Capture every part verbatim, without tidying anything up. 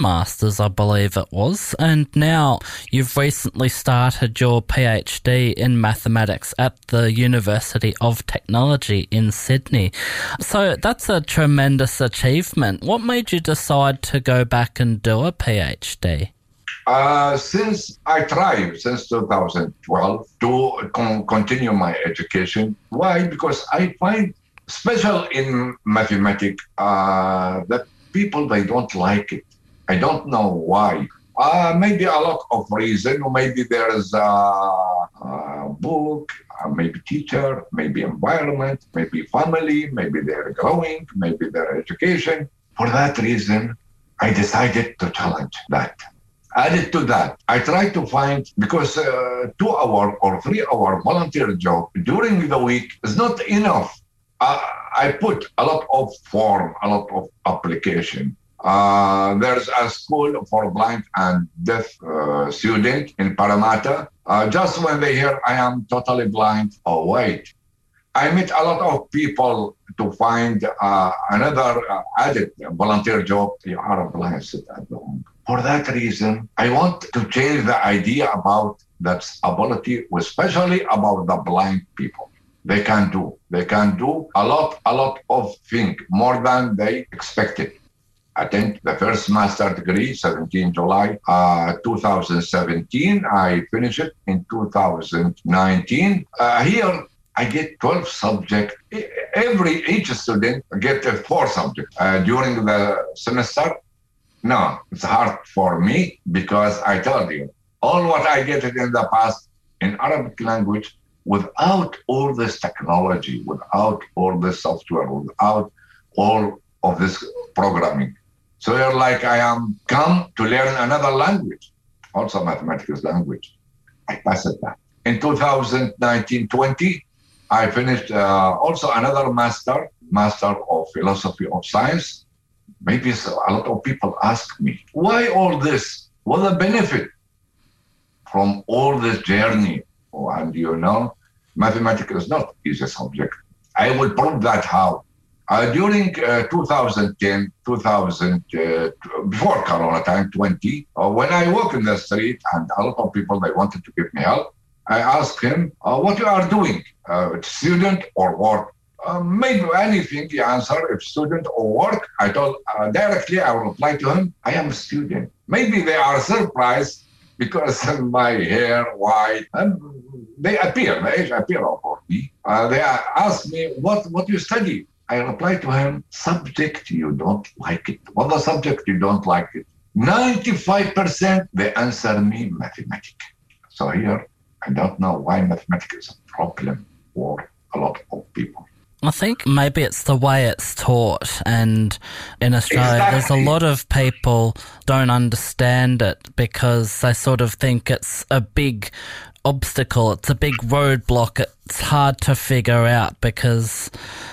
Masters, I believe it was, and now you've recently started your PhD in mathematics at the University of Technology in Sydney. So that's a tremendous achievement. What made you decide to go back and do a PhD? Uh, since I tried since two thousand twelve to con- continue my education. Why? Because I find special in mathematics uh, that people, they don't like it. I don't know why. Uh, maybe a lot of reason. Maybe there is a, a book, uh, maybe teacher, maybe environment, maybe family, maybe they're growing, maybe their education. For that reason, I decided to challenge that. Added to that, I tried to find, because uh, two hour or three hour volunteer job during the week is not enough. Uh, I put a lot of form, a lot of application. Uh, there's a school for blind and deaf uh, student in Parramatta. Uh, just when they hear I am totally blind, oh wait, I met a lot of people to find uh, another uh, added volunteer job. You are blind, sit at home. For that reason, I want to change the idea about that ability, especially about the blind people. They can do. They can do a lot, a lot of things, more than they expected. I think the first master degree, seventeenth July uh, two thousand seventeen. I finished it in two thousand nineteen. Uh, here, I get twelve subjects. Every each student get uh, four subjects uh, during the semester. No, it's hard for me because I told you, all what I get in the past in Arabic language, without all this technology, without all this software, without all of this programming. So you're like, I am come to learn another language, also mathematics language. I passed that. In two thousand nineteen twenty, I finished uh, also another master, master of philosophy of science. Maybe so, a lot of people ask me, why all this? What the benefit from all this journey? Oh, and you know, mathematics is not easy subject. I will prove that how. Uh, during uh, two thousand ten, two thousand, uh, before Corona time, twenty, uh, when I walk in the street and a lot of people, they wanted to give me help, I asked him, uh, what you are doing, uh, student or work? Uh, maybe anything, he answered, if student or work. I told uh, directly, I will reply to him, I am a student. Maybe they are surprised because my hair white, and they appear, the age appear for me. Uh, they ask me, what, what you study? I reply to him, subject you don't like it. What the subject you don't like it? ninety-five percent they answer me mathematics. So here, I don't know why mathematics is a problem for a lot of people. I think maybe it's the way it's taught, and in Australia exactly. There's a lot of people don't understand it because they sort of think it's a big obstacle, it's a big roadblock, it's hard to figure out because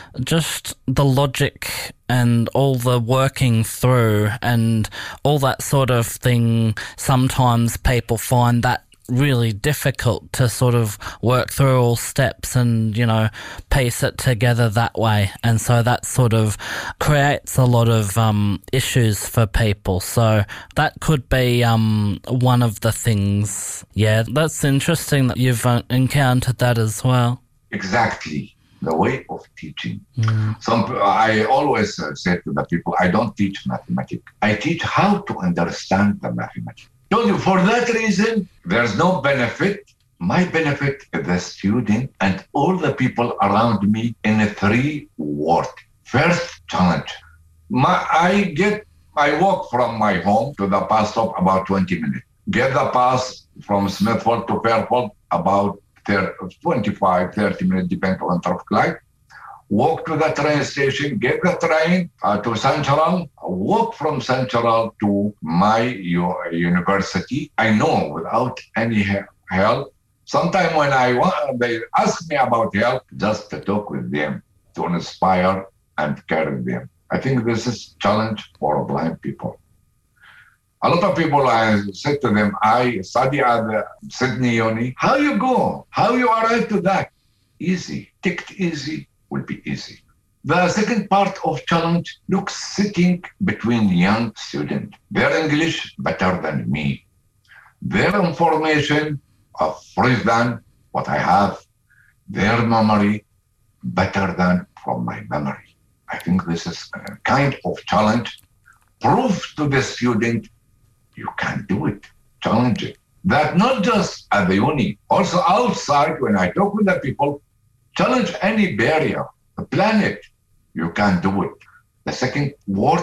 just the logic and all the working through and all that sort of thing, sometimes people find that really difficult to sort of work through all steps and, you know, piece it together that way. And so that sort of creates a lot of um, issues for people. So that could be um, one of the things. Yeah, that's interesting that you've uh, encountered that as well. Exactly. The way of teaching. Mm. Some I always uh, say to the people, I don't teach mathematics. I teach how to understand the mathematics. Told you, for that reason, there's no benefit. My benefit is the student and all the people around me in a three words. First, challenge. My, I get, I walk from my home to the bus stop about twenty minutes. Get the bus from Smithfield to Fairfield about twenty-five, thirty minutes, depending on traffic light. Walk to the train station, get the train uh, to Central, walk from Central to my u- university. I know without any help. Sometimes when I want, they ask me about help, just to talk with them, to inspire and carry them. I think this is a challenge for blind people. A lot of people, I said to them, I study at the Sydney Uni. How you go? How you arrive to that? Easy. Take it easy will be easy. The second part of challenge, look, sitting between young students. Their English better than me. Their information of fresh than what I have. Their memory better than from my memory. I think this is a kind of challenge. Prove to the student you can do it. Challenge it. That not just at the uni, also outside when I talk with the people, challenge any barrier, the planet. You can do it. The second word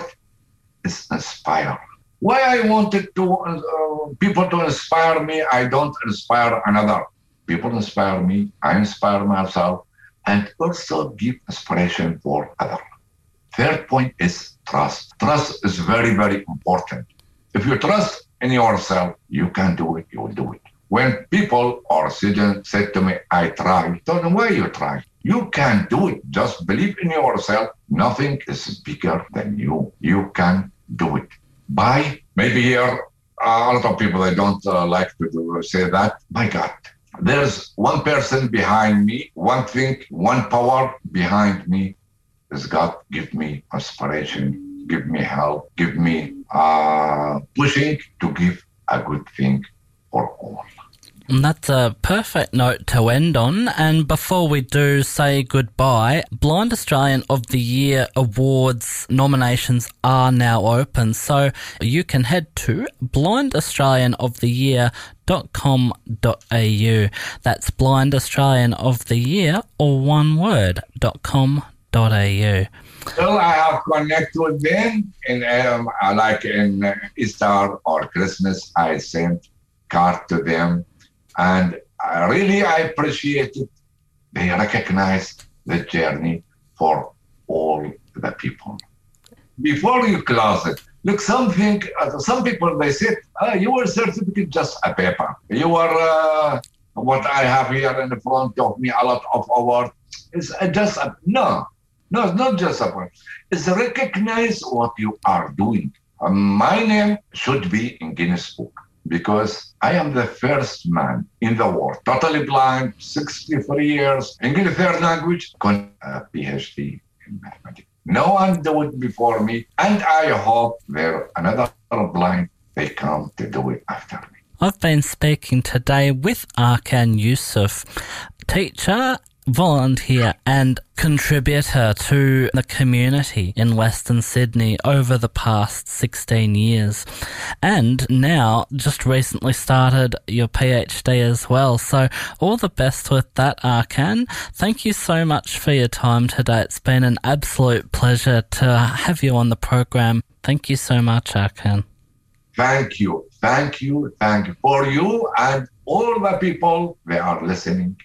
is inspire. Why I wanted to uh, people to inspire me, I don't inspire another. People inspire me, I inspire myself, and also give inspiration for others. Third point is trust. Trust is very, very important. If you trust in yourself, you can do it, you will do it. When people or students say to me, I try, tell them why you try. You can do it. Just believe in yourself. Nothing is bigger than you. You can do it. By, maybe here, uh, a lot of people, they don't uh, like to do, say that. My God, there's one person behind me, one thing, one power behind me is God. Give me inspiration, give me help, give me uh, pushing to give a good thing for all. And that's a perfect note to end on. And before we do say goodbye, Blind Australian of the Year Awards nominations are now open. So you can head to blind australian of the year dot com dot a u. That's Blind Australian of the Year, or one word, dot com dot a u. Well, I have connected with them, and um, like in Easter or Christmas, I sent card to them. And I really, I appreciate it. They recognize the journey for all the people. Before you close it, look, something, uh, some people, they said, oh, your certificate just a paper. You are, uh, what I have here in front of me, a lot of awards. It's just a, no, no, it's not just a point. It's recognize what you are doing. Uh, my name should be in Guinness Book, because I am the first man in the world, totally blind, sixty-three years, English third language, con a PhD in mathematics. No one do it before me, and I hope there another blind, they come to do it after me. I've been speaking today with Arkan Yusuf, teacher, volunteer and contributor to the community in Western Sydney over the past sixteen years, and now just recently started your PhD as well. So all the best with that, Arkan. Thank you so much for your time today. It's been an absolute pleasure to have you on the program. Thank you so much, Arkan. Thank you, thank you, thank you for you and all the people that are listening.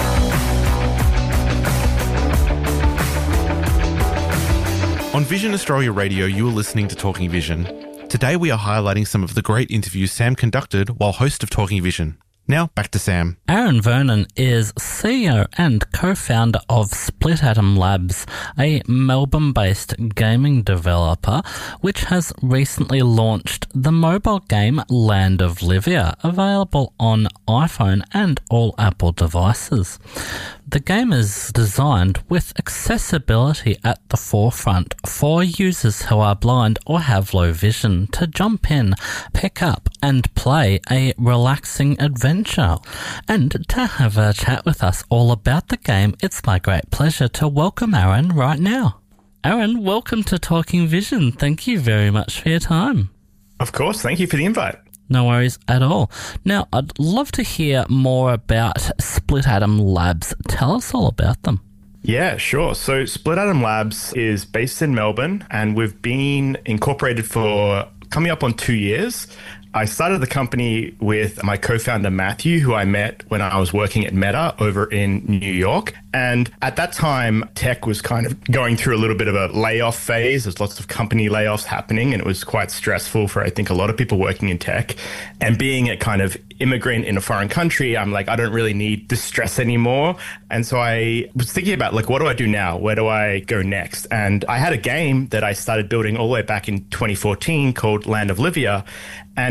On Vision Australia Radio, you are listening to Talking Vision. Today we are highlighting some of the great interviews Sam conducted while host of Talking Vision. Now, back to Sam. Aaron Vernon is C E O and co-founder of Split Atom Labs, a Melbourne-based gaming developer which has recently launched the mobile game Land of Livia, available on iPhone and all Apple devices. The game is designed with accessibility at the forefront for users who are blind or have low vision to jump in, pick up and play a relaxing adventure. And to have a chat with us all about the game, it's my great pleasure to welcome Aaron right now. Aaron, welcome to Talking Vision. Thank you very much for your time. Of course. Thank you for the invite. No worries at all. Now, I'd love to hear more about Split Atom Labs. Tell us all about them. Yeah, sure. So Split Atom Labs is based in Melbourne, and we've been incorporated for coming up on two years. I started the company with my co-founder, Matthew, who I met when I was working at Meta over in New York. And at that time, tech was kind of going through a little bit of a layoff phase. There's lots of company layoffs happening, and it was quite stressful for, I think, a lot of people working in tech. And being a kind of immigrant in a foreign country, I'm like, I don't really need this stress anymore. And so I was thinking about, like, what do I do now? Where do I go next? And I had a game that I started building all the way back in twenty fourteen called Land of Livia. And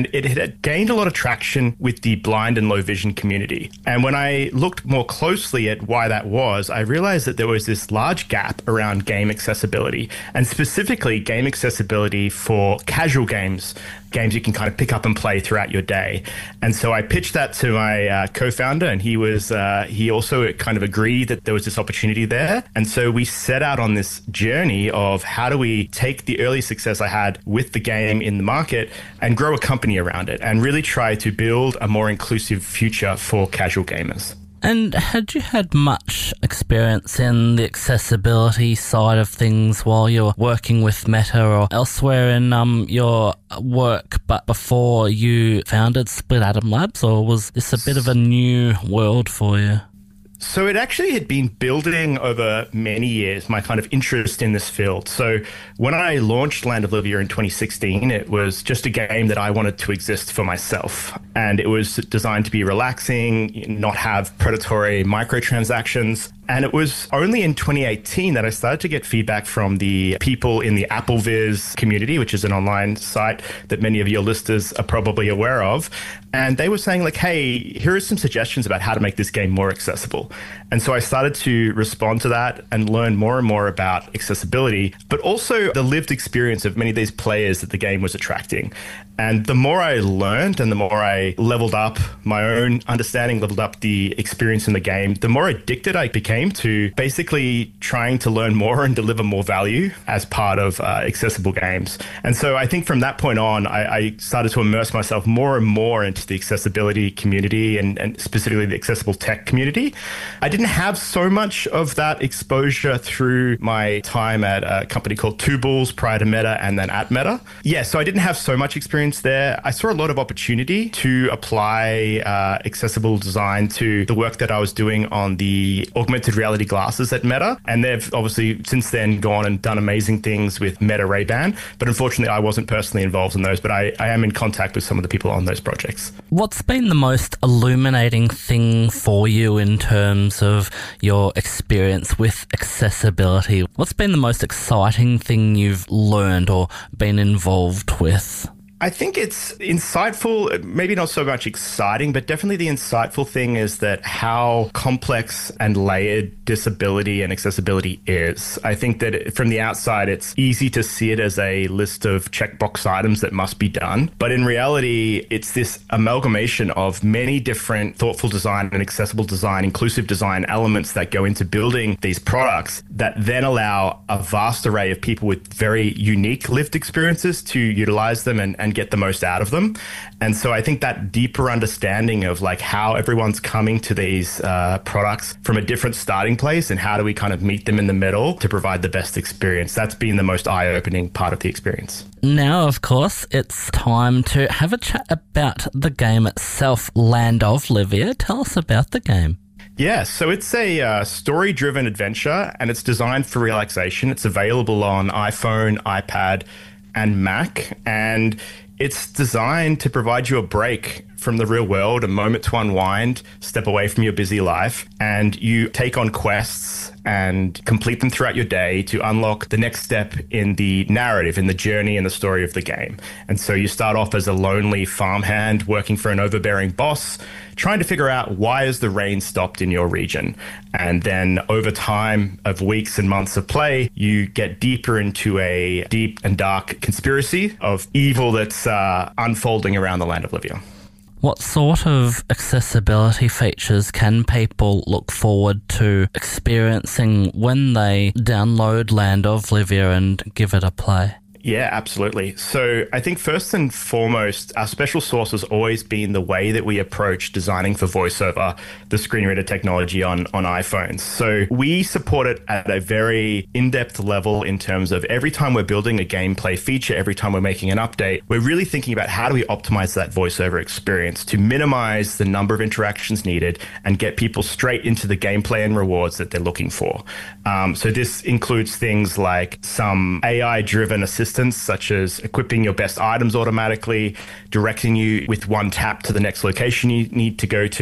and it had gained a lot of traction with the blind and low vision community. And when I looked more closely at why that was, I realized that there was this large gap around game accessibility, and specifically game accessibility for casual games, games you can kind of pick up and play throughout your day. And so I pitched that to my uh, co-founder, and he was uh, he also kind of agreed that there was this opportunity there. And so we set out on this journey of how do we take the early success I had with the game in the market and grow a company around it and really try to build a more inclusive future for casual gamers. And had you had much experience in the accessibility side of things while you were working with Meta or elsewhere in um, your work, but before you founded Split Atom Labs, or was this a bit of a new world for you? So it actually had been building over many years, my kind of interest in this field. So when I launched Land of Livia in twenty sixteen, it was just a game that I wanted to exist for myself. And it was designed to be relaxing, not have predatory microtransactions. And it was only in twenty eighteen that I started to get feedback from the people in the AppleVis community, which is an online site that many of your listeners are probably aware of. And they were saying like, hey, here are some suggestions about how to make this game more accessible. And so I started to respond to that and learn more and more about accessibility, but also the lived experience of many of these players that the game was attracting. And the more I learned and the more I leveled up my own understanding, leveled up the experience in the game, the more addicted I became to basically trying to learn more and deliver more value as part of uh, accessible games. And so I think from that point on, I, I started to immerse myself more and more into the accessibility community and, and specifically the accessible tech community. I didn't have so much of that exposure through my time at a company called Two Bulls prior to Meta and then at Meta. Yeah, so I didn't have so much experience there. I saw a lot of opportunity to apply uh, accessible design to the work that I was doing on the augmented reality glasses at Meta. And they've obviously since then gone and done amazing things with Meta Ray-Ban. But unfortunately, I wasn't personally involved in those, but I, I am in contact with some of the people on those projects. What's been the most illuminating thing for you in terms of your experience with accessibility? What's been the most exciting thing you've learned or been involved with? I think it's insightful, maybe not so much exciting, but definitely the insightful thing is that how complex and layered disability and accessibility is. I think that from the outside, it's easy to see it as a list of checkbox items that must be done. But in reality, it's this amalgamation of many different thoughtful design and accessible design, inclusive design elements that go into building these products that then allow a vast array of people with very unique lived experiences to utilize them and, and and get the most out of them. And so I think that deeper understanding of like how everyone's coming to these uh, products from a different starting place and how do we kind of meet them in the middle to provide the best experience, that's been the most eye-opening part of the experience. Now, of course, it's time to have a chat about the game itself, Land of Livia. Tell us about the game. Yeah, so it's a uh, story-driven adventure and it's designed for relaxation. It's available on iPhone, iPad, and Mac, and it's designed to provide you a break from the real world, a moment to unwind, step away from your busy life, and you take on quests and complete them throughout your day to unlock the next step in the narrative, in the journey and the story of the game. And so you start off as a lonely farmhand working for an overbearing boss, trying to figure out why has the rain stopped in your region. And then over time of weeks and months of play, you get deeper into a deep and dark conspiracy of evil that's uh, unfolding around the Land of Livia. What sort of accessibility features can people look forward to experiencing when they download Land of Livia and give it a play? Yeah, absolutely. So I think first and foremost, our special sauce has always been the way that we approach designing for VoiceOver, the screen reader technology on, on iPhones. So we support it at a very in-depth level in terms of every time we're building a gameplay feature, every time we're making an update, we're really thinking about how do we optimize that VoiceOver experience to minimize the number of interactions needed and get people straight into the gameplay and rewards that they're looking for. Um, so this includes things like some A I-driven assistance such as equipping your best items automatically, directing you with one tap to the next location you need to go to,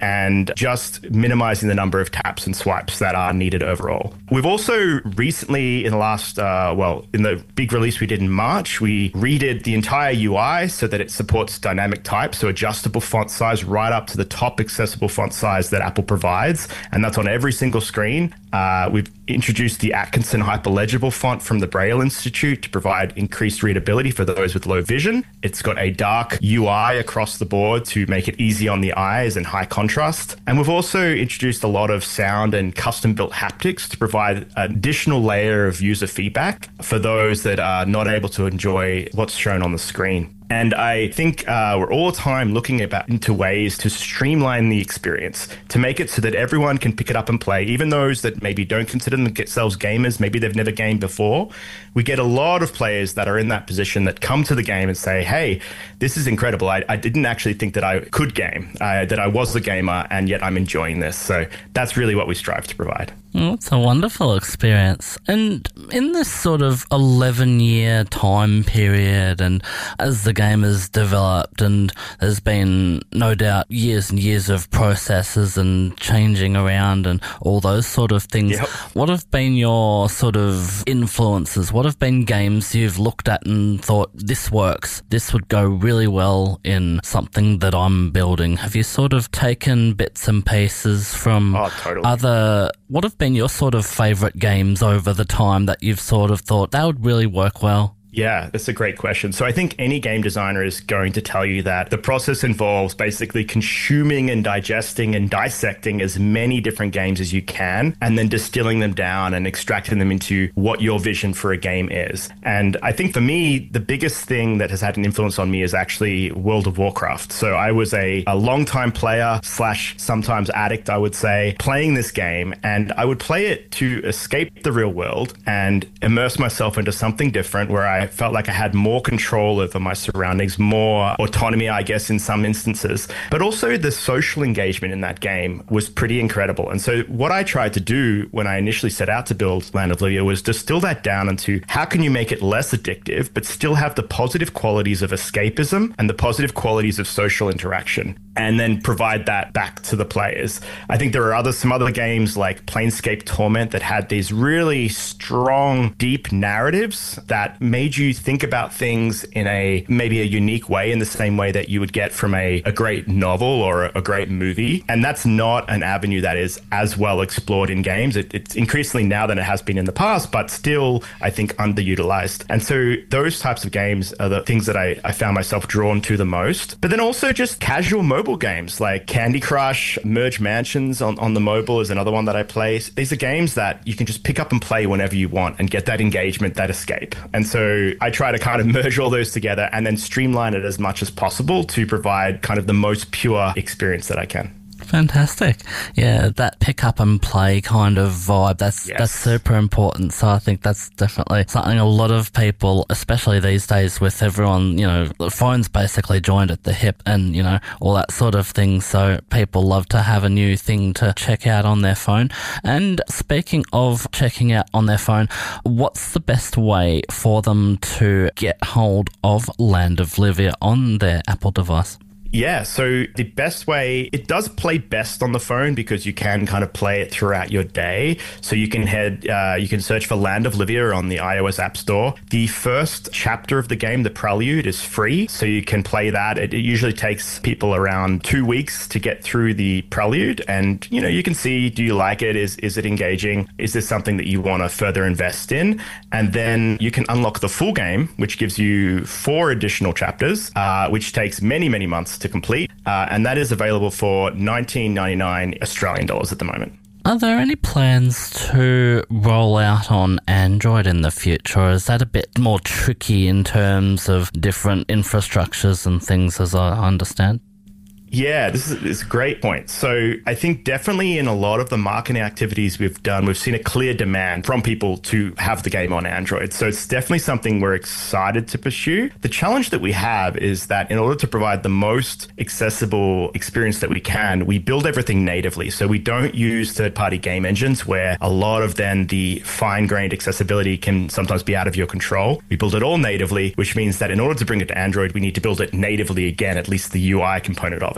and just minimizing the number of taps and swipes that are needed overall. We've also recently, in the last, uh, well, in the big release we did in March, we redid the entire U I so that it supports dynamic type, so adjustable font size right up to the top accessible font size that Apple provides, and that's on every single screen. Uh, we've introduced the Atkinson Hyperlegible font from the Braille Institute to provide increased readability for those with low vision. It's got a dark U I across the board to make it easy on the eyes and high contrast. And we've also introduced a lot of sound and custom-built haptics to provide an additional layer of user feedback for those that are not able to enjoy what's shown on the screen. And I think uh, we're all the time looking about into ways to streamline the experience, to make it so that everyone can pick it up and play, even those that maybe don't consider themselves gamers, maybe they've never gamed before. We get a lot of players that are in that position that come to the game and say, hey, this is incredible. I, I didn't actually think that I could game, uh, that I was a gamer, and yet I'm enjoying this. So that's really what we strive to provide. Oh, it's a wonderful experience. And in this sort of eleven-year time period, and as the game has developed, and there's been no doubt years and years of processes and changing around and all those sort of things, yep. What have been your sort of influences? What have been games you've looked at and thought, this works, this would go really well in something that I'm building? Have you sort of taken bits and pieces from oh, totally. other... What have been your sort of favourite games over the time that you've sort of thought that would really work well? Yeah, that's a great question. So I think any game designer is going to tell you that the process involves basically consuming and digesting and dissecting as many different games as you can, and then distilling them down and extracting them into what your vision for a game is. And I think for me, the biggest thing that has had an influence on me is actually World of Warcraft. So I was a, a long-time player slash sometimes addict, I would say, playing this game, and I would play it to escape the real world and immerse myself into something different where I I felt like I had more control over my surroundings, more autonomy, I guess, in some instances. But also the social engagement in that game was pretty incredible. And so what I tried to do when I initially set out to build Land of Livia was distill that down into how can you make it less addictive, but still have the positive qualities of escapism and the positive qualities of social interaction, and then provide that back to the players. I think there are other some other games like Planescape Torment that had these really strong, deep narratives that made you think about things in a maybe a unique way, in the same way that you would get from a, a great novel or a, a great movie. And that's not an avenue that is as well explored in games. It, it's increasingly now than it has been in the past, but still, I think, underutilized. And so those types of games are the things that I, I found myself drawn to the most. But then also just casual mobile games like Candy Crush, Merge Mansions on, on the mobile is another one that I play. These are games that you can just pick up and play whenever you want and get that engagement, that escape. And so I try to kind of merge all those together and then streamline it as much as possible to provide kind of the most pure experience that I can. Fantastic. Yeah, that pick up and play kind of vibe, that's yes. that's super important. So I think that's definitely something a lot of people, especially these days with everyone, you know, the phone's basically joined at the hip and, you know, all that sort of thing. So people love to have a new thing to check out on their phone. And speaking of checking out on their phone, what's the best way for them to get hold of Land of Livia on their Apple device? Yeah, so the best way, it does play best on the phone because you can kind of play it throughout your day. So you can head, uh, you can search for Land of Livia on the iOS App Store. The first chapter of the game, the Prelude, is free, so you can play that. It, it usually takes people around two weeks to get through the Prelude, and you know you can see, do you like it? Is is it engaging? Is this something that you want to further invest in? And then you can unlock the full game, which gives you four additional chapters, uh, which takes many many months to complete, uh, and that is available for nineteen ninety-nine Australian dollars at the moment. Are there any plans to roll out on Android in the future, or is that a bit more tricky in terms of different infrastructures and things, as I understand? Yeah, this is, this is a great point. So I think definitely in a lot of the marketing activities we've done, we've seen a clear demand from people to have the game on Android. So it's definitely something we're excited to pursue. The challenge that we have is that in order to provide the most accessible experience that we can, we build everything natively. So we don't use third-party game engines where a lot of then the fine-grained accessibility can sometimes be out of your control. We build it all natively, which means that in order to bring it to Android, we need to build it natively again, at least the U I component of it.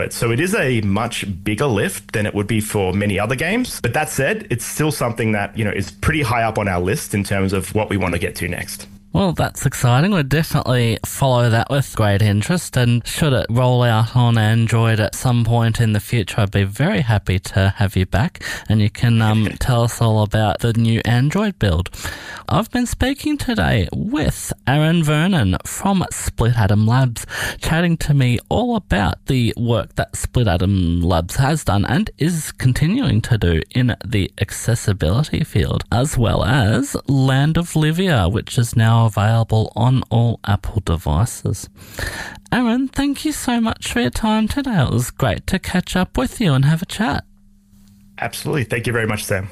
it. So it is a much bigger lift than it would be for many other games. But that said, it's still something that, you know, is pretty high up on our list in terms of what we want to get to next. Well, that's exciting. We'll definitely follow that with great interest, and should it roll out on Android at some point in the future, I'd be very happy to have you back, and you can um, tell us all about the new Android build. I've been speaking today with Aaron Vernon from Split Atom Labs, chatting to me all about the work that Split Atom Labs has done and is continuing to do in the accessibility field, as well as Land of Livia, which is now available on all Apple devices. Aaron, thank you so much for your time today. It was great to catch up with you and have a chat. Absolutely. Thank you very much, Sam.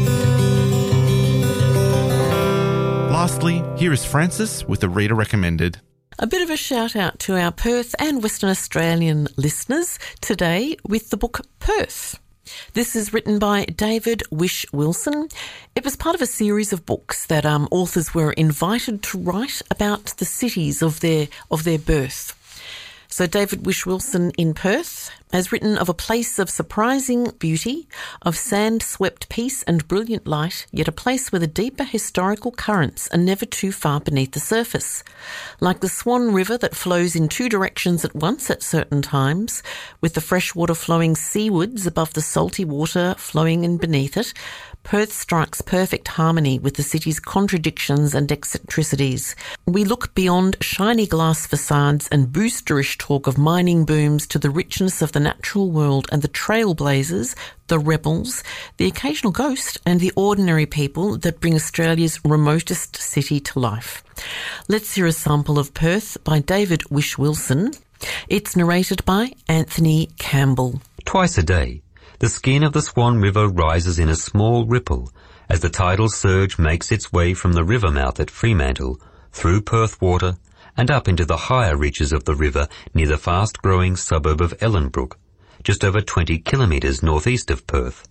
Lastly, here is Francis with the Reader Recommended. A bit of a shout out to our Perth and Western Australian listeners today with the book Perth. This is written by David Whish-Wilson. It was part of a series of books that um, authors were invited to write about the cities of their of their birth. So David Whish-Wilson in Perth has written of a place of surprising beauty, of sand-swept peace and brilliant light, yet a place where the deeper historical currents are never too far beneath the surface. Like the Swan River that flows in two directions at once at certain times, with the fresh water flowing seawards above the salty water flowing in beneath it, Perth strikes perfect harmony with the city's contradictions and eccentricities. We look beyond shiny glass facades and boosterish talk of mining booms to the richness of the natural world and the trailblazers, the rebels, the occasional ghost and the ordinary people that bring Australia's remotest city to life. Let's hear a sample of Perth by David Whish-Wilson. It's narrated by Anthony Campbell. Twice a day, the skin of the Swan River rises in a small ripple as the tidal surge makes its way from the river mouth at Fremantle, through Perth Water, and up into the higher reaches of the river near the fast-growing suburb of Ellenbrook, just over twenty kilometres northeast of Perth.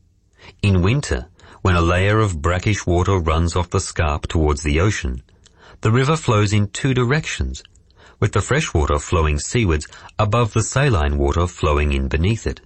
In winter, when a layer of brackish water runs off the scarp towards the ocean, the river flows in two directions, with the fresh water flowing seawards above the saline water flowing in beneath it.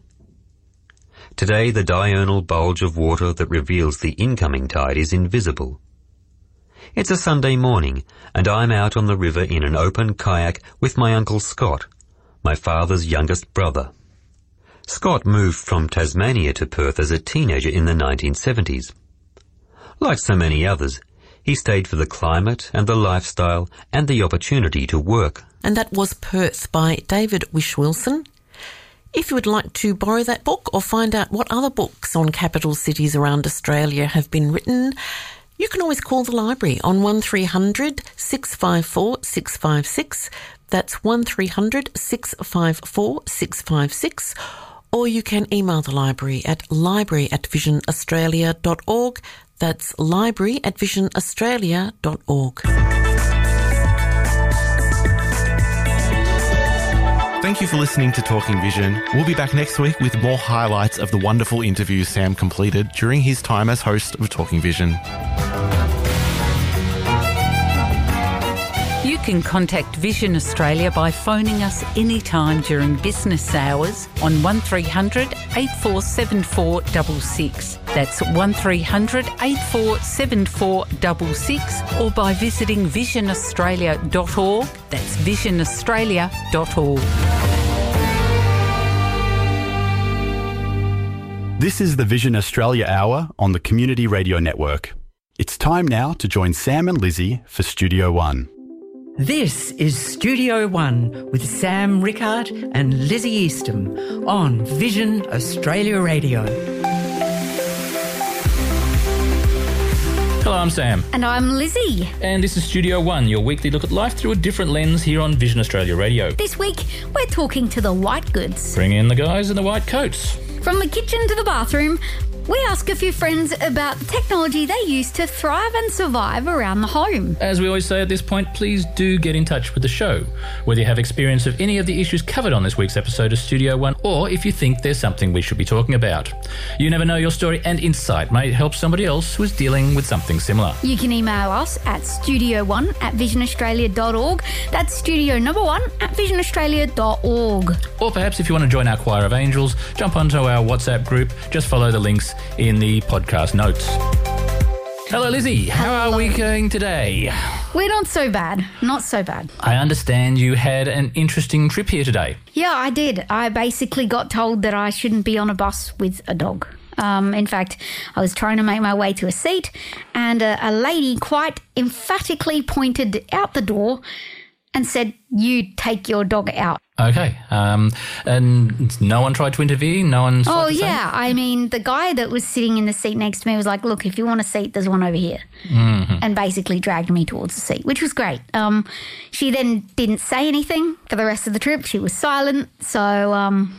Today, the diurnal bulge of water that reveals the incoming tide is invisible. It's a Sunday morning, and I'm out on the river in an open kayak with my Uncle Scott, my father's youngest brother. Scott moved from Tasmania to Perth as a teenager in the nineteen seventies. Like so many others, he stayed for the climate and the lifestyle and the opportunity to work. And that was Perth by David Whish-Wilson. If you would like to borrow that book or find out what other books on capital cities around Australia have been written, you can always call the library on one three hundred, six five four, six five six. That's one three hundred, six five four, six five six. Or you can email the library at library at vision australia dot org. That's library at vision australia dot org. Thank you for listening to Talking Vision. We'll be back next week with more highlights of the wonderful interviews Sam completed during his time as host of Talking Vision. You can contact Vision Australia by phoning us anytime during business hours on one three hundred, eight four seven four six six. That's one three hundred, eight four seven four six six, or by visiting vision australia dot org. That's vision australia dot org. This is the Vision Australia Hour on the Community Radio Network. It's time now to join Sam and Lizzie for Studio One. This is Studio One with Sam Rickard and Lizzie Eastham on Vision Australia Radio. Hello, I'm Sam. And I'm Lizzie. And this is Studio One, your weekly look at life through a different lens here on Vision Australia Radio. This week, we're talking to the white goods. Bring in the guys in the white coats. From the kitchen to the bathroom, we ask a few friends about the technology they use to thrive and survive around the home. As we always say at this point, please do get in touch with the show. Whether you have experience of any of the issues covered on this week's episode of Studio One or if you think there's something we should be talking about. You never know, your story and insight may help somebody else who's dealing with something similar. You can email us at studio one at vision australia dot org. That's studio number one at vision australia dot org. Or perhaps if you want to join our choir of angels, jump onto our WhatsApp group. Just follow the links in the podcast notes. Hello, Lizzie. How Hello. are we going today? We're not so bad. Not so bad. I understand you had an interesting trip here today. Yeah, I did. I basically got told that I shouldn't be on a bus with a dog. Um, in fact, I was trying to make my way to a seat and a, a lady quite emphatically pointed out the door and said, "You take your dog out." Okay. Um, and no one tried to intervene? No one... Oh, yeah. I mean, the guy that was sitting in the seat next to me was like, "Look, if you want a seat, there's one over here." Mm-hmm. And basically dragged me towards the seat, which was great. Um, she then didn't say anything for the rest of the trip. She was silent. So um,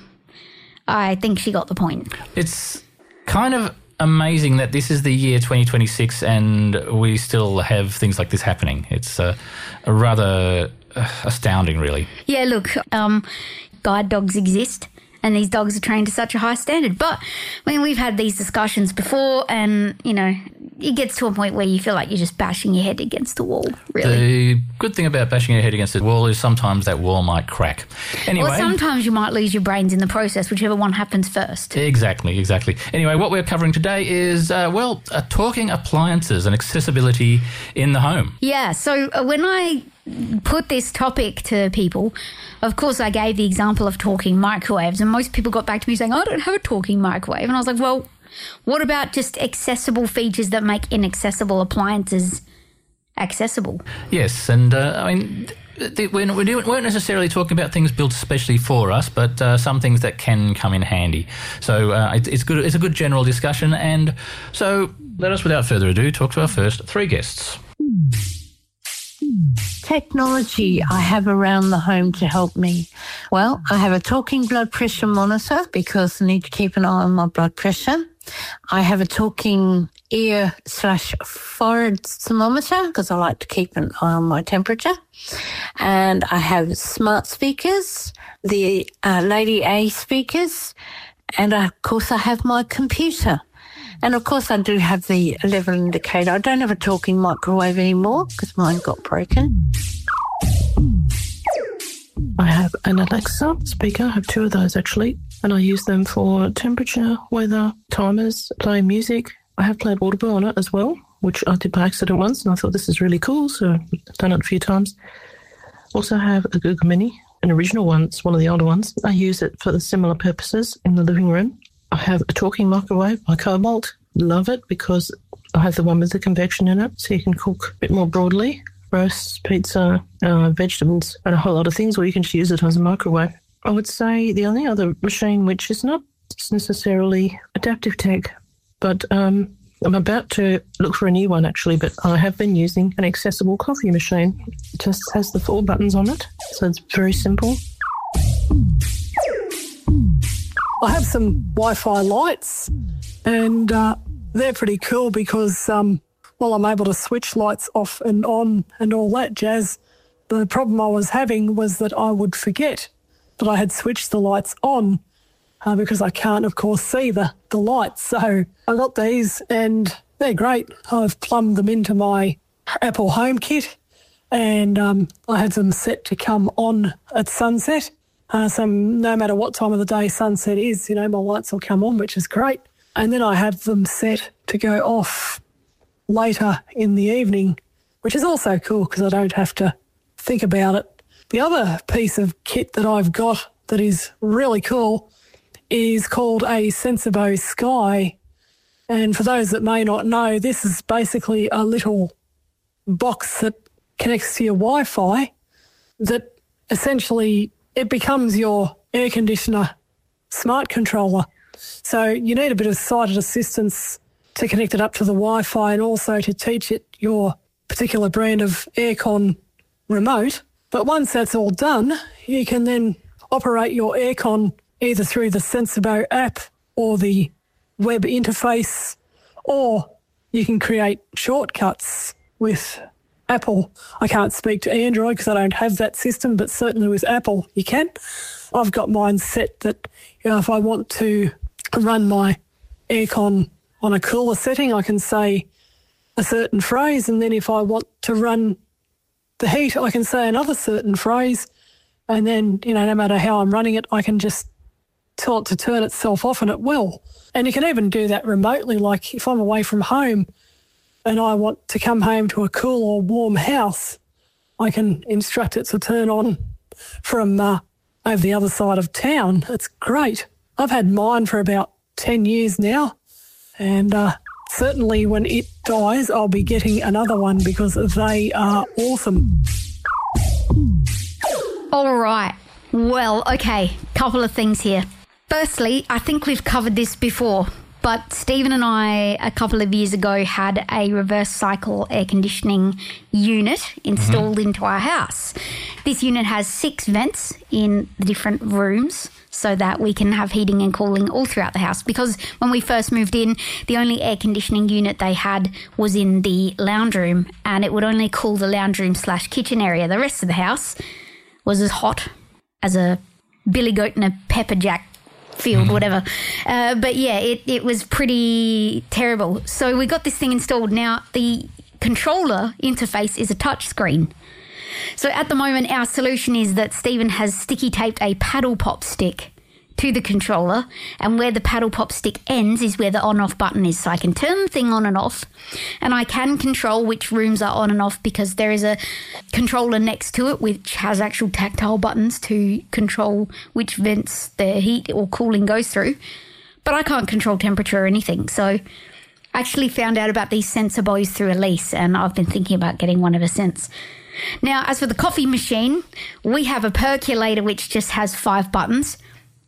I think she got the point. It's kind of amazing that this is the year twenty twenty-six and we still have things like this happening. It's uh, a rather uh, astounding, really. Yeah, look, um, guide dogs exist and these dogs are trained to such a high standard. But, I mean, we've had these discussions before and, you know, it gets to a point where you feel like you're just bashing your head against the wall, really. The good thing about bashing your head against the wall is sometimes that wall might crack. Anyway, or sometimes you might lose your brains in the process, whichever one happens first. Exactly, exactly. Anyway, what we're covering today is, uh, well, uh, talking appliances and accessibility in the home. Yeah, so uh, when I put this topic to people, of course I gave the example of talking microwaves, and most people got back to me saying, "I don't have a talking microwave." And I was like, well, what about just accessible features that make inaccessible appliances accessible? Yes, and uh, I mean, th- we weren't necessarily talking about things built especially for us, but uh, some things that can come in handy. So uh, it, it's good. It's a good general discussion, and so let us, without further ado, talk to our first three guests. Technology I have around the home to help me. Well, I have a talking blood pressure monitor because I need to keep an eye on my blood pressure. I have a talking ear slash forehead thermometer because I like to keep an eye on my temperature. And I have smart speakers, the uh, Lady A speakers, and of course I have my computer. And of course I do have the level indicator. I don't have a talking microwave anymore because mine got broken. I have an Alexa speaker. I have two of those actually, and I use them for temperature, weather, timers, play music. I have played Audible on it as well, which I did by accident once, and I thought this is really cool, so I've done it a few times. Also have a Google Mini, an original one. It's one of the older ones. I use it for similar purposes in the living room. I have a talking microwave by Cobalt. Love it because I have the one with the convection in it, so you can cook a bit more broadly. Roast, pizza, uh, vegetables, and a whole lot of things, or you can just use it as a microwave. I would say the only other machine which is not necessarily adaptive tech, but um, I'm about to look for a new one actually, but I have been using an accessible coffee machine. It just has the four buttons on it, so it's very simple. I have some Wi-Fi lights, and uh, they're pretty cool because, um, well, I'm able to switch lights off and on and all that jazz. The problem I was having was that I would forget that I had switched the lights on uh, because I can't, of course, see the, the lights. So I got these, and they're great. I've plumbed them into my Apple HomeKit, and um, I had them set to come on at sunset. Uh, so no matter what time of the day sunset is, you know, my lights will come on, which is great. And then I have them set to go off later in the evening, which is also cool because I don't have to think about it. The other piece of kit that I've got that is really cool is called a Sensibo Sky. And for those that may not know, this is basically a little box that connects to your Wi-Fi that essentially it becomes your air conditioner smart controller. So you need a bit of sighted assistance to connect it up to the Wi-Fi and also to teach it your particular brand of aircon remote. But once that's all done, you can then operate your aircon either through the Sensibo app or the web interface, or you can create shortcuts with Apple. I can't speak to Android because I don't have that system, but certainly with Apple you can. I've got mine set that, you know, if I want to run my aircon on a cooler setting, I can say a certain phrase, and then if I want to run the heat, I can say another certain phrase, and then, you know, no matter how I'm running it, I can just tell it to turn itself off and it will. And you can even do that remotely, like if I'm away from home and I want to come home to a cool or warm house, I can instruct it to turn on from uh, over the other side of town. It's great. I've had mine for about ten years now, and uh, certainly when it dies, I'll be getting another one because they are awesome. All right. Well, okay, couple of things here. Firstly, I think we've covered this before, but Stephen and I, a couple of years ago, had a reverse cycle air conditioning unit installed mm-hmm. into our house. This unit has six vents in the different rooms so that we can have heating and cooling all throughout the house, because when we first moved in, the only air conditioning unit they had was in the lounge room, and it would only cool the lounge room slash kitchen area. The rest of the house was as hot as a billy goat in a pepper jack field, whatever. Uh, but yeah, it, it was pretty terrible. So we got this thing installed. Now, the controller interface is a touch screen. So at the moment, our solution is that Stephen has sticky taped a paddle pop stick to the controller, and where the paddle pop stick ends is where the on-off button is. So I can turn the thing on and off, and I can control which rooms are on and off because there is a controller next to it which has actual tactile buttons to control which vents the heat or cooling goes through. But I can't control temperature or anything. So I actually found out about these sensor boys through Elise, and I've been thinking about getting one ever since. Now, as for the coffee machine, we have a percolator which just has five buttons.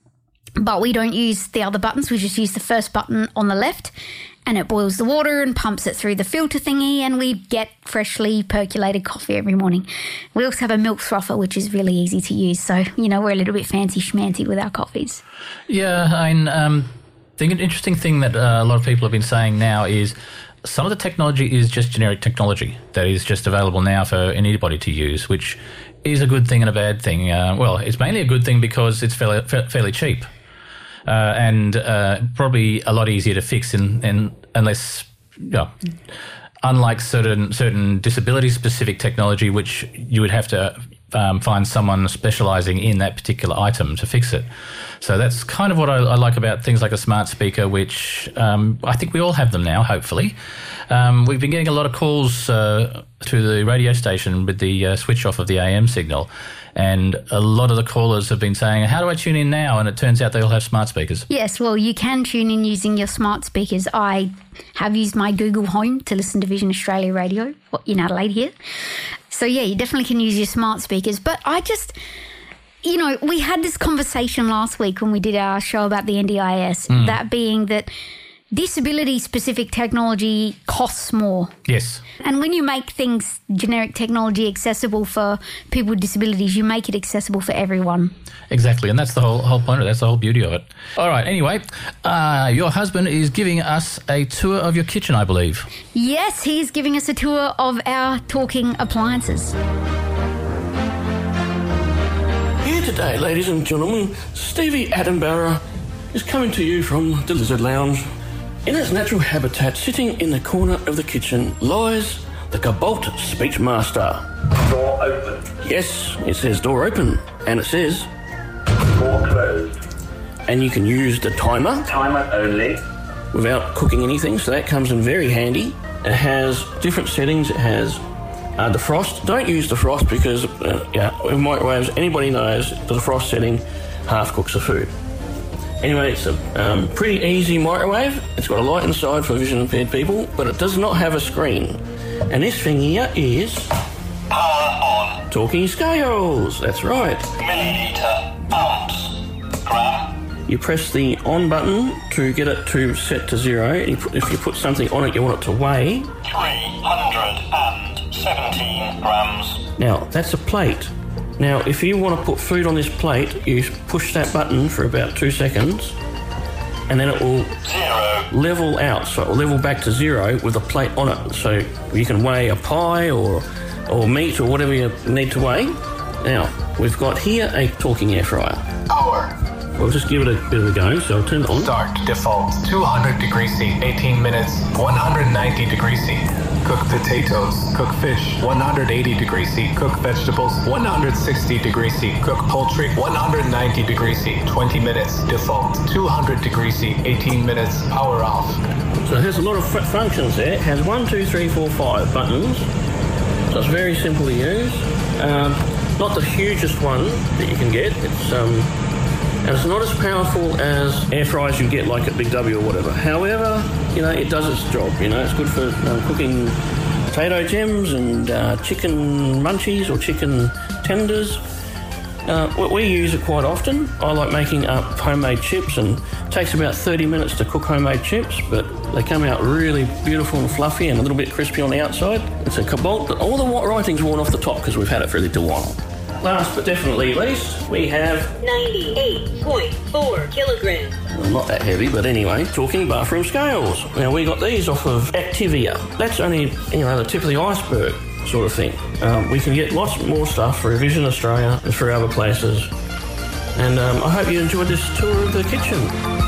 But we don't use the other buttons. We just use the first button on the left, and it boils the water and pumps it through the filter thingy, and we get freshly percolated coffee every morning. We also have a milk frother, which is really easy to use. So, you know, we're a little bit fancy schmancy with our coffees. Yeah, I mean, um, the interesting thing that uh, a lot of people have been saying now is some of the technology is just generic technology that is just available now for anybody to use, which is a good thing and a bad thing. Uh, well, it's mainly a good thing because it's fairly, fairly cheap. Uh, and uh, probably a lot easier to fix in, in unless, you know, unlike certain certain disability-specific technology, which you would have to um, find someone specialising in that particular item to fix it. So that's kind of what I, I like about things like a smart speaker, which um, I think we all have them now, hopefully. Um, we've been getting a lot of calls uh, to the radio station with the uh, switch off of the A M signal. And a lot of the callers have been saying, how do I tune in now? And it turns out they all have smart speakers. Yes, well, you can tune in using your smart speakers. I have used my Google Home to listen to Vision Australia Radio in Adelaide here. So, yeah, you definitely can use your smart speakers. But I just, you know, we had this conversation last week when we did our show about the N D I S, mm. that being that disability-specific technology costs more. Yes. And when you make things, generic technology, accessible for people with disabilities, you make it accessible for everyone. Exactly, and that's the whole whole point of it. That's the whole beauty of it. All right, anyway, uh, your husband is giving us a tour of your kitchen, I believe. Yes, he's giving us a tour of our talking appliances. Here today, ladies and gentlemen, Stevie Attenborough is coming to you from the Lizard Lounge. In its natural habitat, sitting in the corner of the kitchen, lies the Cobalt Speechmaster. Door open. Yes, it says door open, and it says door closed. And you can use the timer. Timer only. Without cooking anything, so that comes in very handy. It has different settings. It has uh, defrost. Don't use defrost because, uh, yeah, in microwaves, anybody knows the defrost setting half cooks the food. Anyway, it's a um, pretty easy microwave. It's got a light inside for vision impaired people, but it does not have a screen. And this thing here is power on. Talking scales. That's right. Milliliter, ounce, gram. You press the on button to get it to set to zero. You put, if you put something on it, you want it to weigh three hundred seventeen grams. Now, that's a plate. Now, if you want to put food on this plate, you push that button for about two seconds, and then it will zero. level out. So it will level back to zero with a plate on it. So you can weigh a pie or or meat or whatever you need to weigh. Now, we've got here a talking air fryer. Power. We'll just give it a bit of a go, so I'll turn it on. Start. Default. two hundred degrees C. eighteen minutes. one hundred ninety degrees C. Cook potatoes. Cook fish. one hundred eighty degrees C. Cook vegetables. one hundred sixty degrees C. Cook poultry. one hundred ninety degrees C. twenty minutes. Default. two hundred degrees C. eighteen minutes. Power off. So it has a lot of f- functions there. It has one, two, three, four, five buttons. So it's very simple to use. Um, not the hugest one that you can get. It's um, and it's not as powerful as air fryers you get like at Big W or whatever. However, you know, it does its job. You know, it's good for um, cooking potato gems and uh, chicken munchies or chicken tenders. Uh, we use it quite often. I like making up homemade chips, and it takes about thirty minutes to cook homemade chips, but they come out really beautiful and fluffy and a little bit crispy on the outside. It's a Cobalt, but all the writing's worn off the top because we've had it for a little while. Last but definitely least, we have ninety-eight point four kilograms. Well, not that heavy, but anyway, talking bathroom scales. Now, we got these off of Activia. That's only, you know, the tip of the iceberg sort of thing. Um, we can get lots more stuff for Vision Australia and for other places. And um, I hope you enjoyed this tour of the kitchen.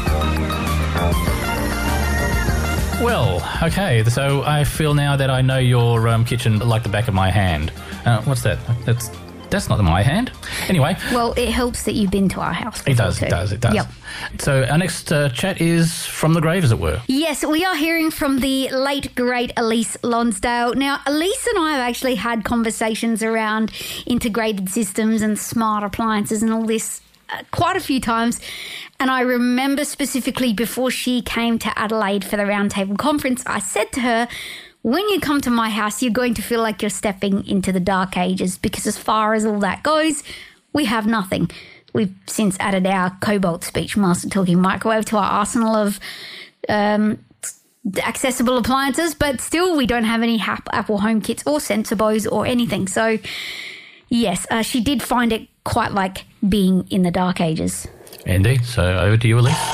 Well, okay, so I feel now that I know your um, kitchen like the back of my hand. Uh, what's that? That's that's not my hand. Anyway. Well, it helps that you've been to our house. It does, too. it does, it does. Yep. So our next uh, chat is from the grave, as it were. Yes, we are hearing from the late, great Elise Lonsdale. Now, Elise and I have actually had conversations around integrated systems and smart appliances and all this uh, quite a few times. And I remember specifically before she came to Adelaide for the Roundtable Conference, I said to her, when you come to my house, you're going to feel like you're stepping into the dark ages, because as far as all that goes, we have nothing. We've since added our Cobalt Speech Master Talking Microwave to our arsenal of um, accessible appliances, but still we don't have any Apple HomeKits or Sensibos or anything. So, yes, uh, she did find it quite like being in the dark ages. Indeed. So over to you, Elise.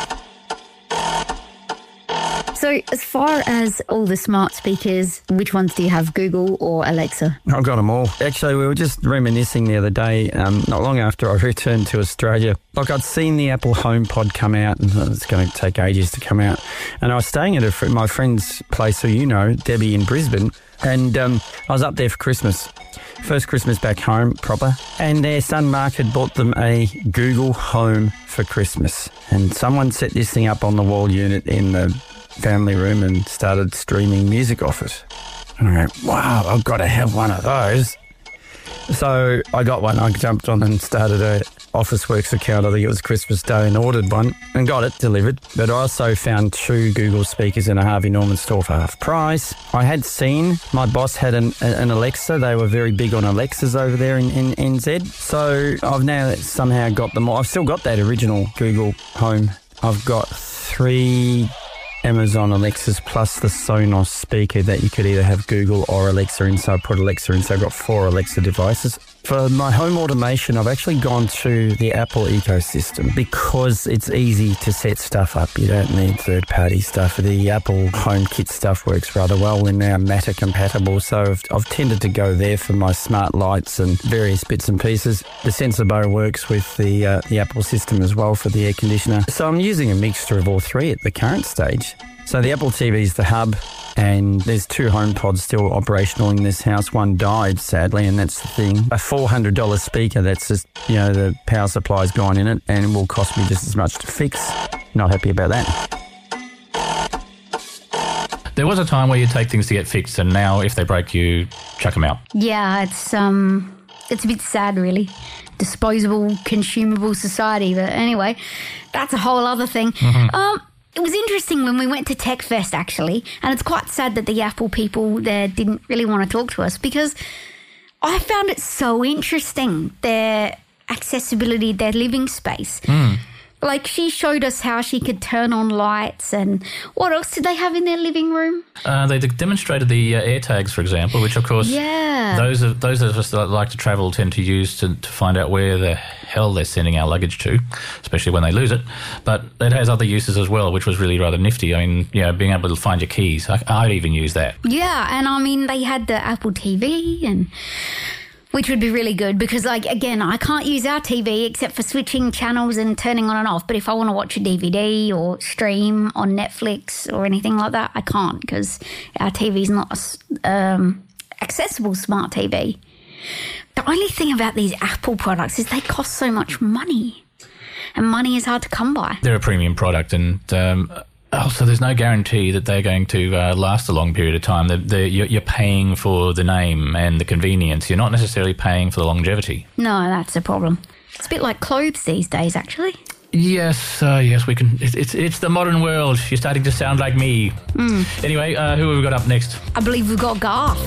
So as far as all the smart speakers, which ones do you have, Google or Alexa? I've got them all. Actually, we were just reminiscing the other day, um, not long after I returned to Australia. Like, I'd seen the Apple HomePod come out, and it's going to take ages to come out. And I was staying at a fr- my friend's place, who you know, Debbie, in Brisbane, and um, I was up there for Christmas. First Christmas back home proper, and their son Mark had bought them a Google Home for Christmas. And someone set this thing up on the wall unit in the family room and started streaming music off it. And I went, wow, I've got to have one of those. So I got one. I jumped on and started a Officeworks account. I think it was Christmas Day, and ordered one and got it delivered. But I also found two Google speakers in a Harvey Norman store for half price. I had seen my boss had an, an Alexa. They were very big on Alexas over there in, in N Z. So I've now somehow got them all. I've still got that original Google Home. I've got three Amazon Alexas plus the Sonos speaker that you could either have Google or Alexa in. So I put Alexa in, so I've got four Alexa devices. For my home automation, I've actually gone to the Apple ecosystem because it's easy to set stuff up. You don't need third-party stuff. The Apple HomeKit stuff works rather well. We're now Matter compatible, so I've, I've tended to go there for my smart lights and various bits and pieces. The Sensibo works with the uh, the Apple system as well for the air conditioner. So I'm using a mixture of all three at the current stage. So the Apple T V is the hub, and there's two HomePods still operational in this house. One died, sadly, and that's the thing. A four hundred dollars speaker that's just, you know, the power supply's gone in it, and it will cost me just as much to fix. Not happy about that. There was a time where you take things to get fixed, and now if they break, you chuck them out. Yeah, it's um, it's a bit sad, really. Disposable, consumable society. But anyway, that's a whole other thing. Mm-hmm. Um. It was interesting when we went to TechFest, actually, and it's quite sad that the Apple people there didn't really want to talk to us, because I found it so interesting, their accessibility, their living space. Mm. Like, she showed us how she could turn on lights, and what else did they have in their living room? Uh, they demonstrated the uh, AirTags, for example, which, of course, yeah. those of those of us that like to travel tend to use to, to find out where the hell they're sending our luggage to, especially when they lose it. But it has other uses as well, which was really rather nifty. I mean, you know, being able to find your keys. I, I'd even use that. Yeah, and I mean, they had the Apple T V, and which would be really good because, like, again, I can't use our T V except for switching channels and turning on and off. But if I want to watch a D V D or stream on Netflix or anything like that, I can't because our T V is not a um, accessible smart T V. The only thing about these Apple products is they cost so much money, and money is hard to come by. They're a premium product, and um, also there's no guarantee that they're going to uh, last a long period of time. They're, they're, you're, you're paying for the name and the convenience. You're not necessarily paying for the longevity. No, that's a problem. It's a bit like clothes these days, actually. Yes, uh, yes, we can. It's, it's it's the modern world. You're starting to sound like me. Mm. Anyway, uh, who have we got up next? I believe we've got Garth.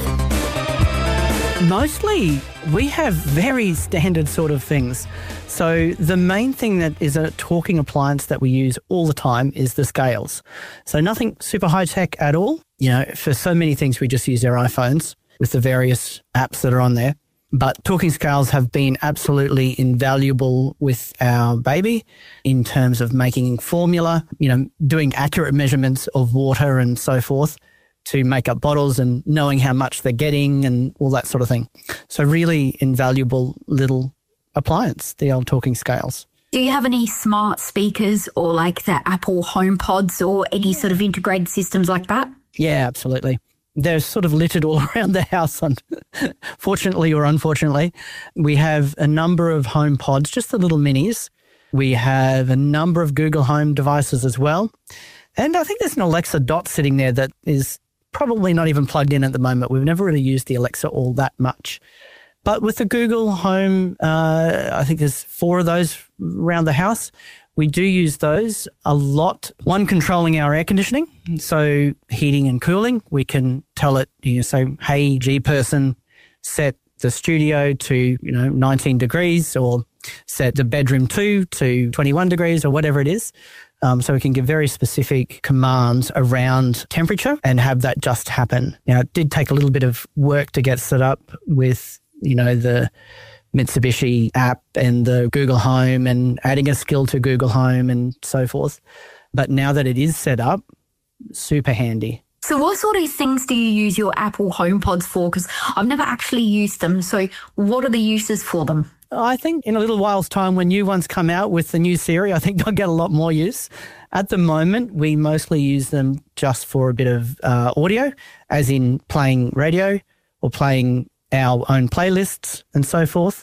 Mostly, we have very standard sort of things. So the main thing that is a talking appliance that we use all the time is the scales. So nothing super high tech at all. You know, for so many things, we just use our iPhones with the various apps that are on there. But talking scales have been absolutely invaluable with our baby in terms of making formula, you know, doing accurate measurements of water and so forth, to make up bottles and knowing how much they're getting and all that sort of thing. So really invaluable little appliance, the old talking scales. Do you have any smart speakers or like the Apple HomePods or any sort of integrated systems like that? Yeah, absolutely. They're sort of littered all around the house, fortunately or unfortunately. We have a number of HomePods, just the little minis. We have a number of Google Home devices as well. And I think there's an Alexa Dot sitting there that is probably not even plugged in at the moment. We've never really used the Alexa all that much. But with the Google Home, uh, I think there's four of those around the house. We do use those a lot. One controlling our air conditioning, so heating and cooling. We can tell it, you know, say, hey, G person, set the studio to, you know, nineteen degrees, or set the bedroom two to twenty-one degrees, or whatever it is. Um, so we can give very specific commands around temperature and have that just happen. Now, it did take a little bit of work to get set up with, you know, the Mitsubishi app and the Google Home and adding a skill to Google Home and so forth. But now that it is set up, super handy. So what sort of things do you use your Apple HomePods for? Because I've never actually used them. So what are the uses for them? I think in a little while's time, when new ones come out with the new Siri, I think they'll get a lot more use. At the moment, we mostly use them just for a bit of uh, audio, as in playing radio or playing our own playlists and so forth.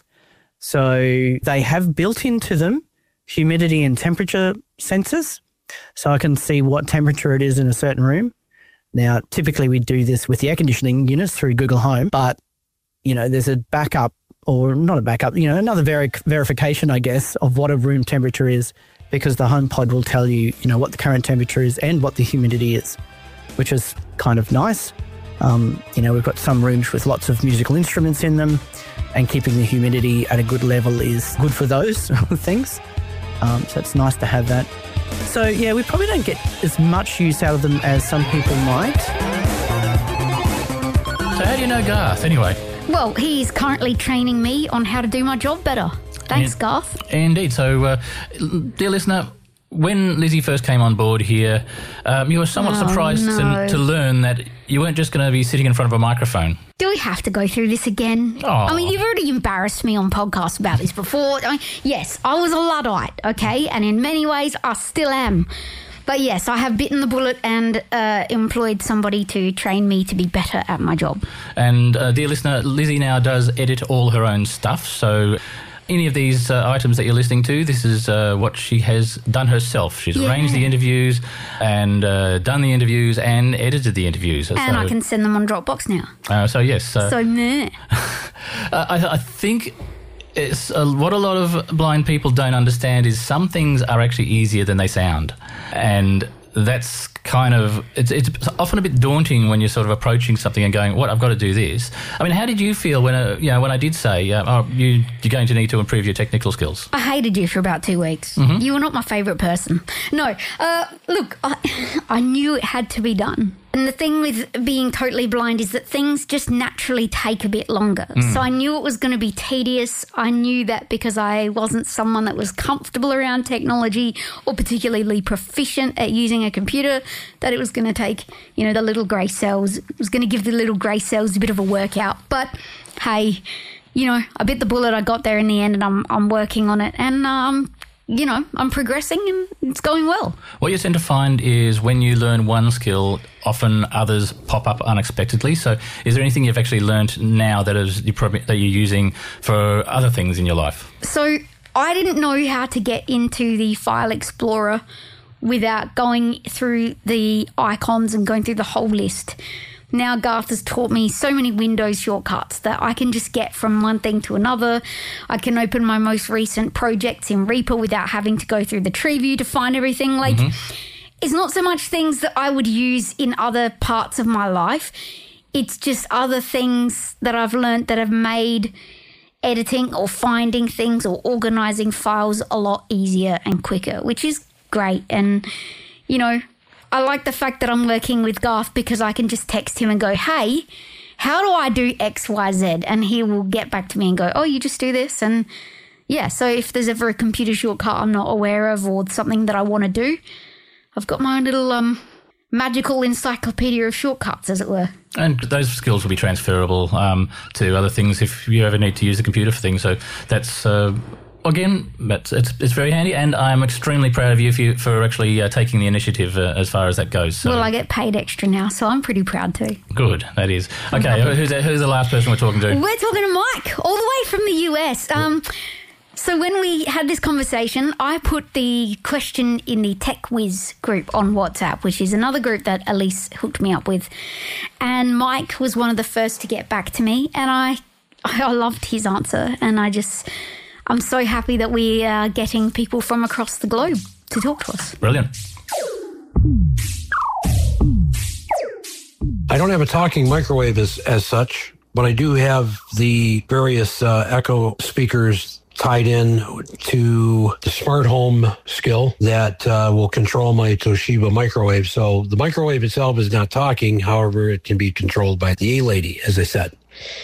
So they have built into them humidity and temperature sensors, so I can see what temperature it is in a certain room. Now, typically we do this with the air conditioning units through Google Home, but, you know, there's a backup, or not a backup, you know, another veri- verification, I guess, of what a room temperature is, because the HomePod will tell you, you know, what the current temperature is and what the humidity is, which is kind of nice. Um, you know, we've got some rooms with lots of musical instruments in them, and keeping the humidity at a good level is good for those things. Um, so it's nice to have that. So, yeah, we probably don't get as much use out of them as some people might. So how do you know Garth, anyway? Well, he's currently training me on how to do my job better. Thanks, In- Garth. Indeed. So, uh, dear listener, when Lizzie first came on board here, um, you were somewhat Oh, surprised no. to, to learn that you weren't just going to be sitting in front of a microphone. Do we have to go through this again? Aw. I mean, you've already embarrassed me on podcasts about this before. I mean, yes, I was a Luddite, okay? And in many ways, I still am. But yes, I have bitten the bullet and uh, employed somebody to train me to be better at my job. And, uh, dear listener, Lizzie now does edit all her own stuff, so any of these uh, items that you're listening to, this is uh, what she has done herself. She's Yeah. arranged the interviews and uh, done the interviews and edited the interviews. And so, I can send them on Dropbox now. Uh, so, yes. Uh, so, meh. Uh, I, I think it's uh, what a lot of blind people don't understand is some things are actually easier than they sound. And that's kind of, it's, it's often a bit daunting when you're sort of approaching something and going, what, I've got to do this. I mean, how did you feel when, uh, you know, when I did say, uh, oh, you, you're going to need to improve your technical skills? I hated you for about two weeks. Mm-hmm. You were not my favourite person. No, uh, look, I, I knew it had to be done. And the thing with being totally blind is that things just naturally take a bit longer. Mm. So I knew it was going to be tedious. I knew that because I wasn't someone that was comfortable around technology or particularly proficient at using a computer, that it was going to take, you know, the little grey cells. It was going to give the little grey cells a bit of a workout. But, hey, you know, I bit the bullet. I got there in the end and I'm, I'm working on it. And, um... you know, I'm progressing and it's going well. What you tend to find is when you learn one skill, often others pop up unexpectedly. So is there anything you've actually learned now that is you probably, that you're using for other things in your life? So I didn't know how to get into the File Explorer without going through the icons and going through the whole list. Now Garth has taught me so many Windows shortcuts that I can just get from one thing to another. I can open my most recent projects in Reaper without having to go through the tree view to find everything. Like, mm-hmm. It's not so much things that I would use in other parts of my life. It's just other things that I've learned that have made editing or finding things or organising files a lot easier and quicker, which is great. And, you know, I like the fact that I'm working with Garth because I can just text him and go, hey, how do I do X, Y, Z? And he will get back to me and go, oh, you just do this. And yeah, so if there's ever a computer shortcut I'm not aware of or something that I want to do, I've got my own little um, magical encyclopedia of shortcuts, as it were. And those skills will be transferable um, to other things if you ever need to use the computer for things. So that's... Uh, Again, but it's it's very handy, and I'm extremely proud of you for, you, for actually uh, taking the initiative uh, as far as that goes. So. Well, I get paid extra now, so I'm pretty proud too. Good, that is. Okay, who's, who's the last person we're talking to? We're talking to Mike, all the way from the U S. Um, so when we had this conversation, I put the question in the Tech Whiz group on WhatsApp, which is another group that Elise hooked me up with. And Mike was one of the first to get back to me, and I, I loved his answer, and I just... I'm so happy that we are getting people from across the globe to talk to us. Brilliant. I don't have a talking microwave as, as such, but I do have the various uh, Echo speakers tied in to the smart home skill that uh, will control my Toshiba microwave. So the microwave itself is not talking. However, it can be controlled by the A-Lady, as I said.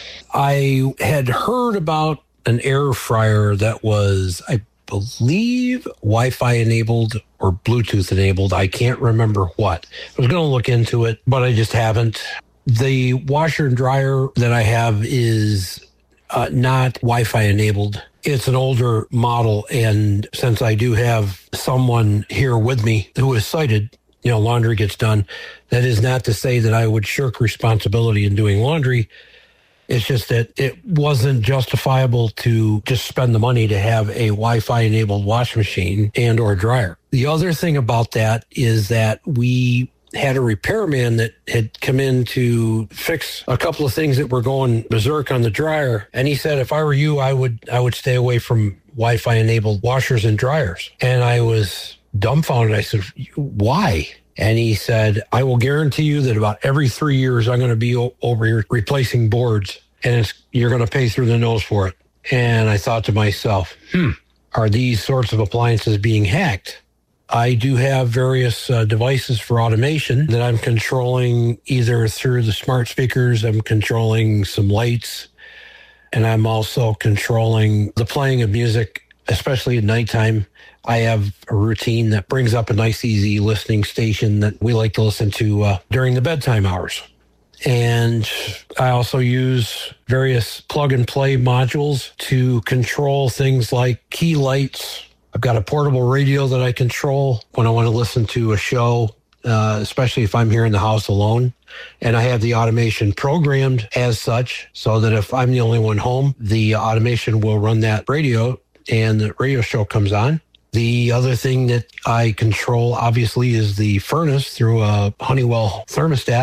I had heard about an air fryer that was, I believe, Wi-Fi enabled or Bluetooth enabled. I can't remember what. I was going to look into it, but I just haven't. The washer and dryer that I have is uh, not Wi-Fi enabled. It's an older model, and since I do have someone here with me who is sighted, you know, laundry gets done. That is not to say that I would shirk responsibility in doing laundry. It's just that it wasn't justifiable to just spend the money to have a Wi-Fi enabled wash machine and or dryer. The other thing about that is that we had a repairman that had come in to fix a couple of things that were going berserk on the dryer. And he said, if I were you, I would, I would stay away from Wi-Fi enabled washers and dryers. And I was dumbfounded. I said, why? And he said, I will guarantee you that about every three years, I'm going to be o- over here replacing boards, and it's, you're going to pay through the nose for it. And I thought to myself, hmm, are these sorts of appliances being hacked? I do have various uh, devices for automation that I'm controlling either through the smart speakers. I'm controlling some lights, and I'm also controlling the playing of music, especially at nighttime. I have a routine that brings up a nice, easy listening station that we like to listen to uh, during the bedtime hours. And I also use various plug-and-play modules to control things like key lights. I've got a portable radio that I control when I want to listen to a show, uh, especially if I'm here in the house alone. And I have the automation programmed as such so that if I'm the only one home, the automation will run that radio and the radio show comes on. The other thing that I control, obviously, is the furnace through a Honeywell thermostat.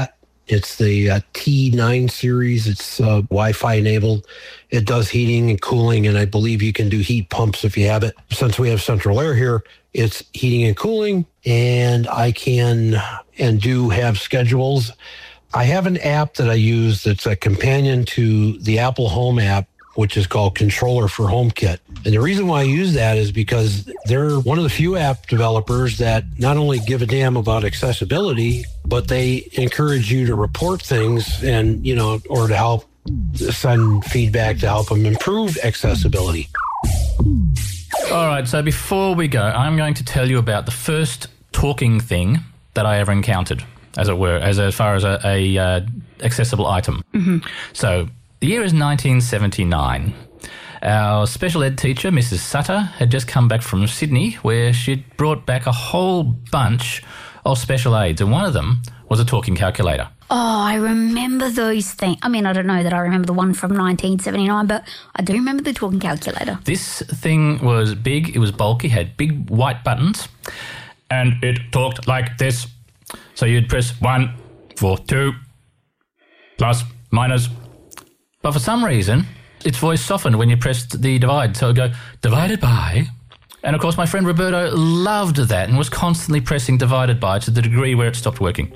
It's the uh, T nine series. It's uh, Wi-Fi enabled. It does heating and cooling, and I believe you can do heat pumps if you have it. Since we have central air here, it's heating and cooling, and I can and do have schedules. I have an app that I use that's a companion to the Apple Home app, which is called Controller for HomeKit. And the reason why I use that is because they're one of the few app developers that not only give a damn about accessibility, but they encourage you to report things and, you know, or to help send feedback to help them improve accessibility. All right, so before we go, I'm going to tell you about the first talking thing that I ever encountered, as it were, as, as far as a, a uh, accessible item. Mm-hmm. So the year is nineteen seventy-nine. Our special ed teacher, Missus Sutter, had just come back from Sydney, where she'd brought back a whole bunch of special aids, and one of them was a talking calculator. Oh, I remember those things. I mean, I don't know that I remember the one from nineteen seventy-nine, but I do remember the talking calculator. This thing was big, it was bulky, had big white buttons, and it talked like this. So you'd press one for two, plus, minus. But for some reason, its voice softened when you pressed the divide. So it would go, divided by. And of course, my friend Roberto loved that and was constantly pressing divided by to the degree where it stopped working.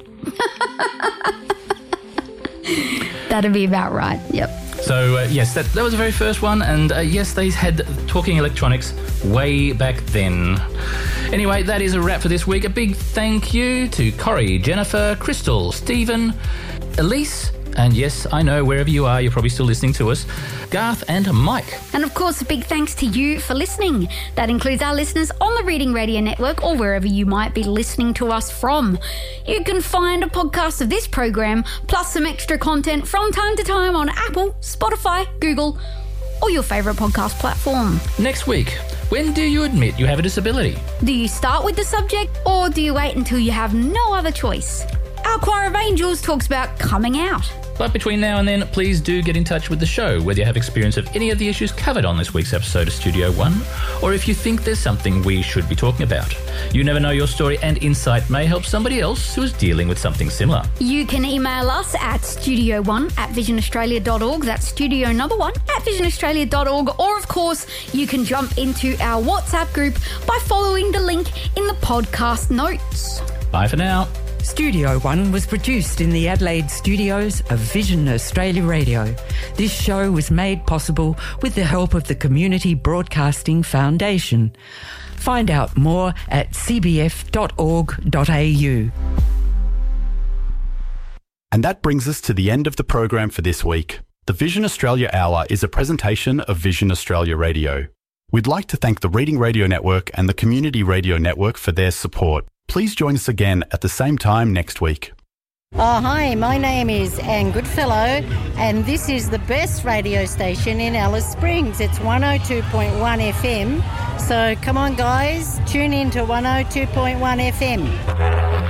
That'd be about right, yep. So, uh, yes, that, that was the very first one. And uh, yes, they had talking electronics way back then. Anyway, that is a wrap for this week. A big thank you to Corrie, Jennifer, Crystal, Stephen, Elise, and yes, I know, wherever you are, you're probably still listening to us, Garth and Mike. And of course, a big thanks to you for listening. That includes our listeners on the Reading Radio Network or wherever you might be listening to us from. You can find a podcast of this program, plus some extra content from time to time on Apple, Spotify, Google, or your favourite podcast platform. Next week, when do you admit you have a disability? Do you start with the subject, or do you wait until you have no other choice? Our Choir of Angels talks about coming out. But between now and then, please do get in touch with the show, whether you have experience of any of the issues covered on this week's episode of Studio One, or if you think there's something we should be talking about. You never know, your story and insight may help somebody else who is dealing with something similar. You can email us at studio one at vision australia dot org. That's studio number one at vision australia dot org. Or, of course, you can jump into our WhatsApp group by following the link in the podcast notes. Bye for now. Studio One was produced in the Adelaide studios of Vision Australia Radio. This show was made possible with the help of the Community Broadcasting Foundation. Find out more at c b f dot org dot a u. And that brings us to the end of the program for this week. The Vision Australia Hour is a presentation of Vision Australia Radio. We'd like to thank the Reading Radio Network and the Community Radio Network for their support. Please join us again at the same time next week. Oh, hi, my name is Anne Goodfellow, and this is the best radio station in Alice Springs. It's one oh two point one F M. So come on, guys, tune in to one oh two point one F M.